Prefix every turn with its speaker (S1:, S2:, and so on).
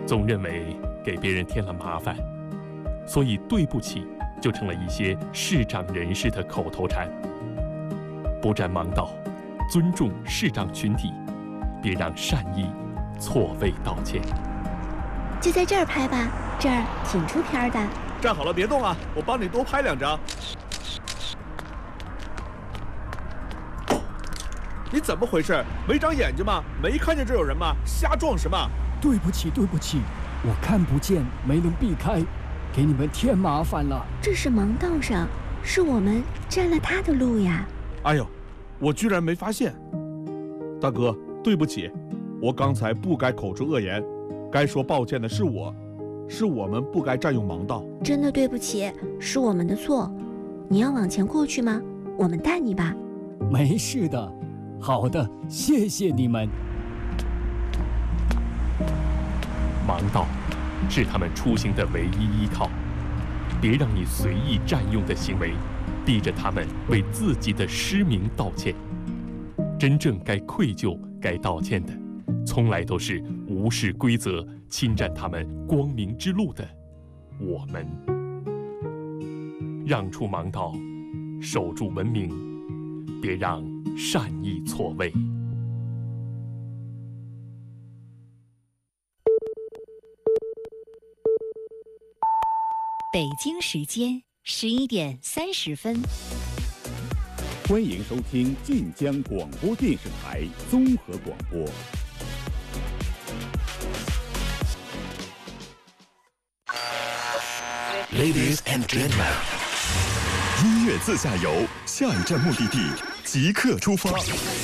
S1: 总认为给别人添了麻烦，所以对不起就成了一些视障人士的口头禅。不占盲道，尊重视障群体，别让善意错位道歉。
S2: 就在这儿拍吧，这儿挺出片的。
S3: 站好了，别动啊，我帮你多拍2张。你怎么回事？没长眼睛吗？没看见这有人吗？瞎撞什么？
S4: 对不起，我看不见，没能避开，给你们添麻烦了。
S2: 这是盲道上，是我们占了他的路呀。
S3: 哎呦，我居然没发现。大哥，对不起，我刚才不该口出恶言，该说抱歉的是我，是我们不该占用盲道。
S2: 真的对不起，是我们的错。你要往前过去吗？我们带你吧。
S4: 没事的。好的，谢谢你们。
S1: 盲道是他们出行的唯一依靠，别让你随意占用的行为逼着他们为自己的失明道歉。真正该愧疚、该道歉的，从来都是无视规则、侵占他们光明之路的我们。让出盲道，守住文明，别让善意错位。
S5: 北京时间11点30分。
S6: 欢迎收听晋江广播电视台综合广播。
S7: Ladies and gentlemen， 音乐自驾游，下一站目的地即刻出发。